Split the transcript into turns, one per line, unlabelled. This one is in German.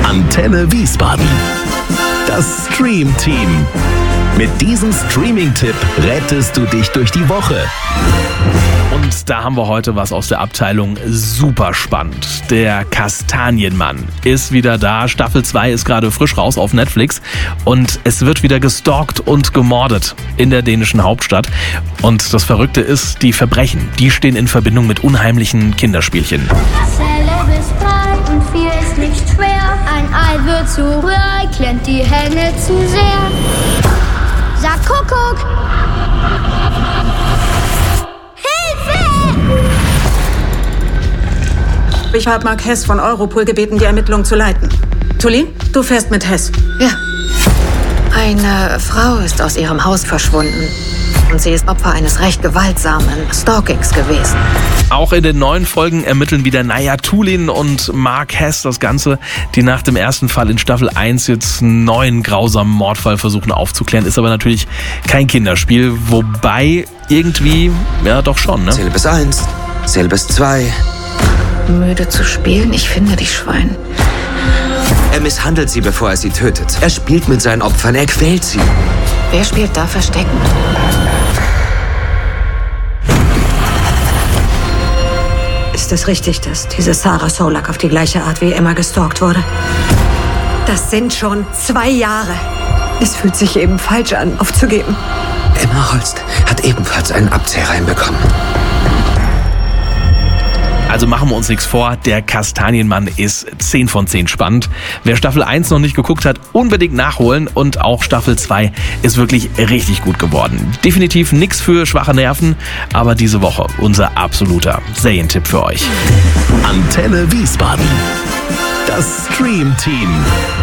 Antenne Wiesbaden. Das Stream Team. Mit diesem Streaming-Tipp rettest du dich durch die Woche.
Und da haben wir heute was aus der Abteilung super spannend. Der Kastanienmann ist wieder da. Staffel 2 ist gerade frisch raus auf Netflix. Und es wird wieder gestalkt und gemordet in der dänischen Hauptstadt. Und das Verrückte ist, die Verbrechen, die stehen in Verbindung mit unheimlichen Kinderspielchen.
Zelle bis 3 und 4 ist nicht schwer. Ein Ei wird zu Rührei, klemmt die Hände zu sehr. Sag Kuckuck!
Ich habe Mark Hess von Europol gebeten, die Ermittlungen zu leiten. Tulin, du fährst mit Hess.
Ja. Eine Frau ist aus ihrem Haus verschwunden. Und sie ist Opfer eines recht gewaltsamen Stalkings gewesen.
Auch in den neuen Folgen ermitteln wieder Naya Tulin und Mark Hess das Ganze, die nach dem ersten Fall in Staffel 1 jetzt einen neuen grausamen Mordfall versuchen aufzuklären. Ist aber natürlich kein Kinderspiel, wobei irgendwie, ja doch schon, ne?
Zähle bis 1, zähle bis 2.
Müde zu spielen? Ich finde dich, Schwein.
Er misshandelt sie, bevor er sie tötet. Er spielt mit seinen Opfern, er quält sie.
Wer spielt da Verstecken?
Ist es richtig, dass diese Sarah Solak auf die gleiche Art wie Emma gestalkt wurde? Das sind schon 2 Jahre. Es fühlt sich eben falsch an, aufzugeben.
Emma Holst hat ebenfalls einen Abzeh reinbekommen.
Also machen wir uns nichts vor, der Kastanienmann ist 10 von 10 spannend. Wer Staffel 1 noch nicht geguckt hat, unbedingt nachholen, und auch Staffel 2 ist wirklich richtig gut geworden. Definitiv nichts für schwache Nerven, aber diese Woche unser absoluter Serientipp für euch.
Antenne Wiesbaden. Das Stream Team.